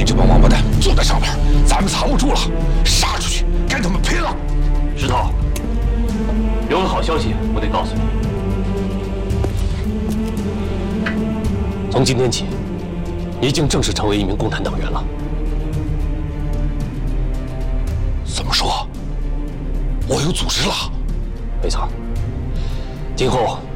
这帮王八蛋就在上边，咱们藏不住了，杀出去，跟他们拼了！ 石头，有个好消息，我得告诉你。从今天起，你已经正式成为一名共产党员了。 怎么说？我有组织了？ 没错，今后